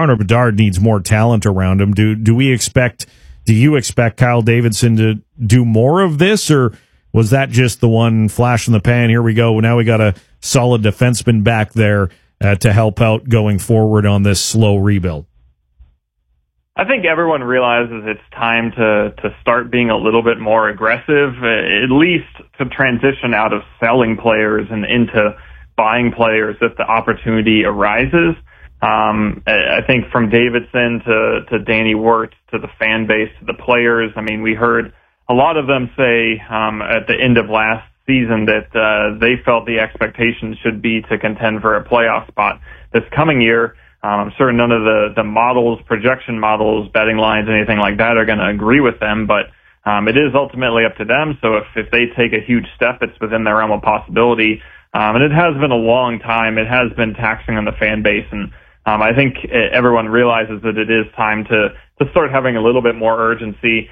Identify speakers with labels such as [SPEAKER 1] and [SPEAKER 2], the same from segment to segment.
[SPEAKER 1] Connor Bedard needs more talent around him. Do you expect Kyle Davidson to do more of this, or was that just the one flash in the pan? Here we go. Now we got a solid defenseman back there to help out going forward on this slow rebuild.
[SPEAKER 2] I think everyone realizes it's time to start being a little bit more aggressive, at least to transition out of selling players and into buying players if the opportunity arises. I think from Davidson to Danny Wirtz to the fan base to the players, I mean, we heard a lot of them say at the end of last season that they felt the expectations should be to contend for a playoff spot this coming year. I'm sure none of the models, projection models, betting lines, anything like that are going to agree with them, but it is ultimately up to them. So if they take a huge step, it's within their realm of possibility. And it has been a long time. It has been taxing on the fan base. And I think everyone realizes that it is time to start having a little bit more urgency.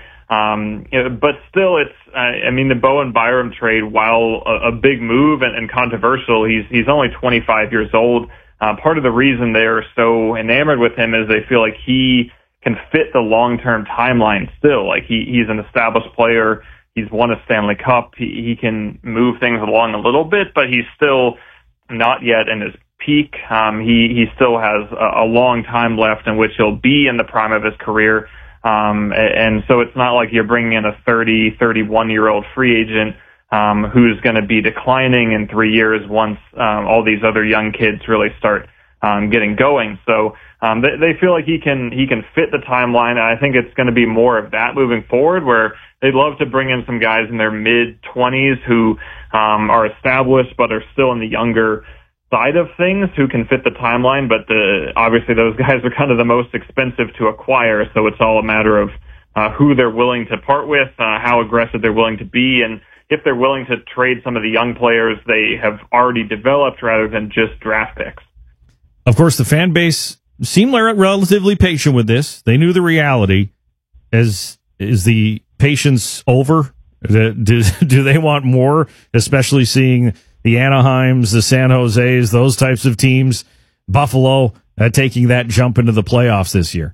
[SPEAKER 2] But still, the Bowen Byram trade, while a big move and controversial, he's only 25 years old. Part of the reason they are so enamored with him is they feel like he can fit the long-term timeline still. Like he's an established player. He's won a Stanley Cup. He can move things along a little bit, but he's still not yet in his peak. He still has a long time left in which he'll be in the prime of his career. And so it's not like you're bringing in a 31-year-old free agent who's going to be declining in 3 years once all these other young kids really start getting going. So they feel like he can fit the timeline. And I think it's going to be more of that moving forward, where they'd love to bring in some guys in their mid-20s who are established but are still in the younger side of things, who can fit the timeline. But obviously those guys are kind of the most expensive to acquire, so it's all a matter of who they're willing to part with, how aggressive they're willing to be, and if they're willing to trade some of the young players they have already developed rather than just draft picks.
[SPEAKER 1] Of course, the fan base seemed relatively patient with this. They knew the reality. Is the patience over? Do they want more, especially seeing the Anaheims, the San Joses, those types of teams, Buffalo, taking that jump into the playoffs this year?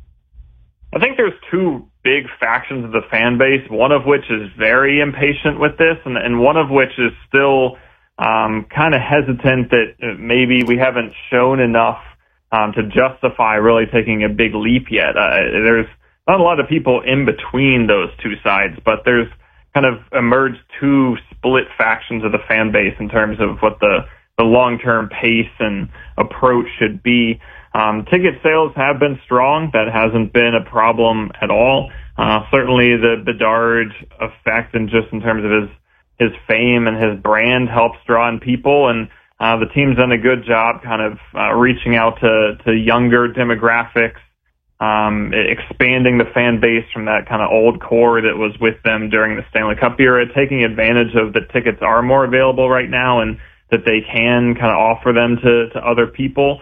[SPEAKER 2] I think there's two big factions of the fan base, one of which is very impatient with this, and one of which is still kind of hesitant that maybe we haven't shown enough to justify really taking a big leap yet. There's not a lot of people in between those two sides, but there's kind of emerged two split factions of the fan base in terms of what the long-term pace and approach should be. Ticket sales have been strong. That hasn't been a problem at all. Certainly the Bedard effect, and just in terms of his fame and his brand, helps draw in people, and the team's done a good job kind of reaching out to younger demographics, expanding the fan base from that kind of old core that was with them during the Stanley Cup era, taking advantage of the tickets are more available right now and that they can kind of offer them to other people.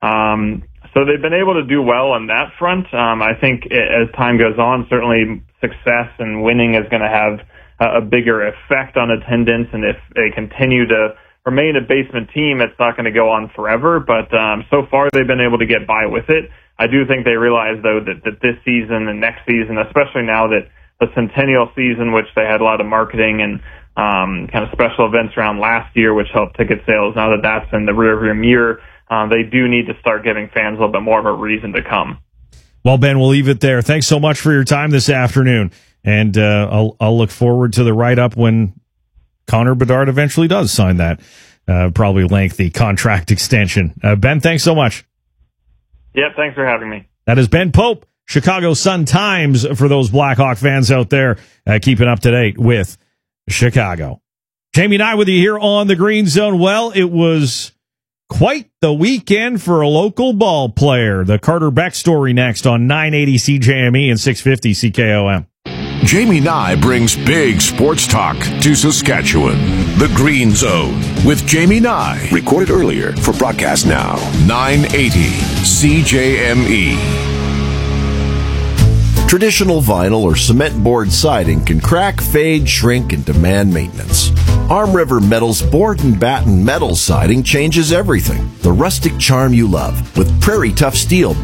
[SPEAKER 2] So they've been able to do well on that front. I think as time goes on, certainly success and winning is going to have a bigger effect on attendance. And if they continue to remain a basement team, it's not going to go on forever. But so far, they've been able to get by with it. I do think they realize, though, that this season and next season, especially now that the Centennial season, which they had a lot of marketing and kind of special events around last year, which helped ticket sales, now that that's in the rearview mirror, they do need to start giving fans a little bit more of a reason to come.
[SPEAKER 1] Well, Ben, we'll leave it there. Thanks so much for your time this afternoon. And I'll look forward to the write-up when Connor Bedard eventually does sign that probably lengthy contract extension. Ben, thanks so much.
[SPEAKER 2] Yep, thanks for having me.
[SPEAKER 1] That is Ben Pope, Chicago Sun-Times, for those Blackhawk fans out there keeping up to date with Chicago. Jamie and I with you here on the Green Zone. Well, it was quite the weekend for a local ball player. The Carter Beck story next on 980 CJME and 650 CKOM.
[SPEAKER 3] Jamie Nye brings big sports talk to Saskatchewan. The Green Zone with Jamie Nye.
[SPEAKER 4] Recorded earlier for broadcast now.
[SPEAKER 3] 980 CJME.
[SPEAKER 4] Traditional vinyl or cement board siding can crack, fade, shrink, and demand maintenance. Arm River Metal's board and batten metal siding changes everything. The rustic charm you love with Prairie Tough Steel